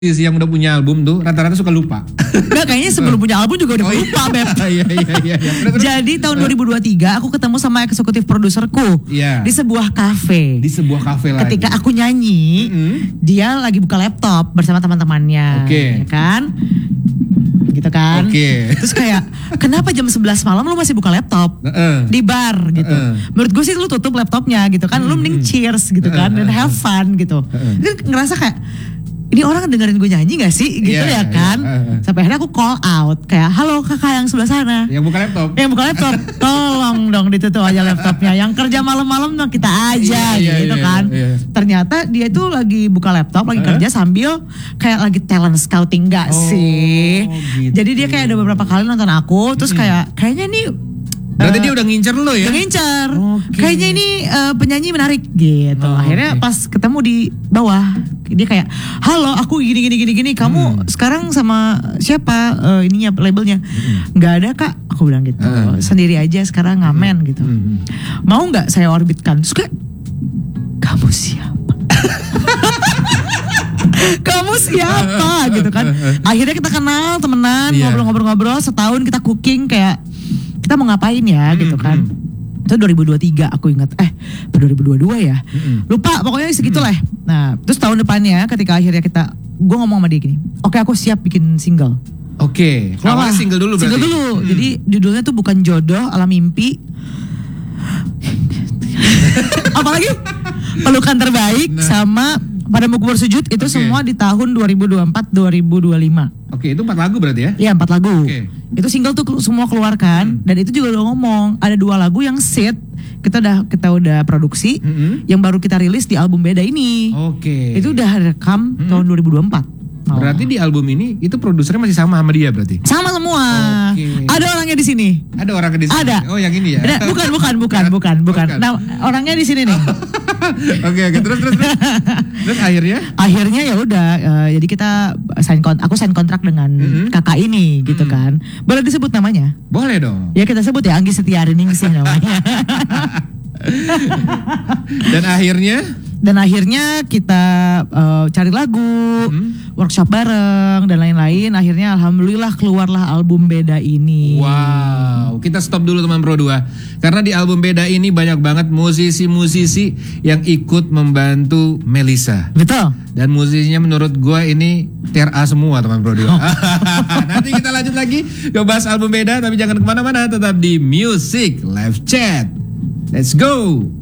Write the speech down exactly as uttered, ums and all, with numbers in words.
yang udah punya album tuh rata-rata suka lupa. Enggak, kayaknya sebelum punya album juga udah oh, lupa, Beb. Iya, iya, iya, iya. Jadi tahun dua ribu dua puluh tiga aku ketemu sama eksekutif produserku iya. di sebuah kafe. Di sebuah kafe lagi. Ketika aku nyanyi, mm-hmm. dia lagi buka laptop bersama teman-temannya. Oke. Okay. Ya kan? Gitu kan. Oke. Okay. Terus kayak, kenapa jam sebelas malam lu masih buka laptop? Uh-uh. Di bar gitu. Uh-uh. Menurut gue sih lu tutup laptopnya gitu kan. Uh-uh. Lu mending cheers gitu kan. Uh-uh. Dan have fun gitu. Uh-uh. Jadi ngerasa kayak, ini orang dengerin gue nyanyi gak sih? Gitu yeah, ya kan. Yeah, uh, uh. Sampai akhirnya aku call out. Kayak, halo kakak yang sebelah sana. Yang buka laptop. Yang buka laptop. Tolong dong ditutup aja laptopnya. Yang kerja malam-malam dong kita aja yeah, gitu yeah, kan. Yeah, yeah. Ternyata dia tuh lagi buka laptop. Lagi uh? kerja sambil kayak lagi talent scouting gak oh, sih? Gitu. Jadi dia kayak ada beberapa kali nonton aku. Terus kayak, kayaknya nih berarti uh, dia udah ngincer lo ya? Udah ngincer. Okay. Kayaknya ini uh, penyanyi menarik gitu. Oh, akhirnya okay. pas ketemu di bawah, dia kayak, halo aku gini gini gini gini. Kamu hmm. sekarang sama siapa uh, ininya labelnya? Hmm. Gak ada kak. Aku bilang gitu. Hmm. Sendiri aja sekarang ngamen hmm. gitu. Hmm. Mau nggak saya orbitkan? Terus kayak, kamu siapa? Kamu siapa gitu kan? Akhirnya kita kenal, temenan, yeah. ngobrol-ngobrol-ngobrol. Setahun kita cooking kayak, kita mau ngapain ya hmm, gitu kan. Hmm. Itu dua ribu dua puluh tiga aku ingat. Eh dua ribu dua puluh dua ya. Hmm. Lupa pokoknya segitulah. Hmm. Nah terus tahun depannya ketika akhirnya kita, gue ngomong sama dia gini, oke okay, aku siap bikin single. Oke. Okay. Awalnya single dulu berarti. Single dulu. Hmm. Jadi judulnya tuh bukan jodoh ala mimpi. Apalagi pelukan terbaik nah. sama Padamu Ku Bersujud. Itu okay. semua di tahun dua ribu dua puluh empat dua ribu dua puluh lima. Oke, okay, itu empat lagu berarti ya? Iya, empat lagu. Okay. Itu single tuh semua keluarkan hmm. dan itu juga udah ngomong ada dua lagu yang set kita udah kita udah produksi hmm. yang baru kita rilis di album Beda ini. Oke. Okay. Itu udah rekam hmm. tahun dua ribu dua puluh empat. Oh. Berarti di album ini itu produsernya masih sama sama dia berarti? Sama semua. Okay. Ada orangnya di sini. Ada orangnya di sini. Ada. Oh, yang ini ya. Ada, bukan bukan bukan bukan bukan. Nah, orangnya di sini nih. Oke oke terus terus terus. Terus akhirnya? Akhirnya ya udah uh, jadi kita sign kontrak, aku sign kontrak dengan mm-hmm. kakak ini gitu mm-hmm. kan. Boleh disebut namanya? Boleh dong. Ya kita sebut ya Anggi Setiariningsih namanya. Dan akhirnya Dan akhirnya kita uh, cari lagu, hmm. workshop bareng dan lain-lain. Akhirnya alhamdulillah keluarlah album Beda ini. Wow, kita stop dulu teman Pro dua. Karena di album Beda ini banyak banget musisi-musisi yang ikut membantu Melisa. Betul. Dan musisinya menurut gue ini tier A semua teman Pro dua. Nanti kita lanjut lagi ke bahas album Beda. Tapi jangan kemana-mana, tetap di Music Live Chat. Let's go.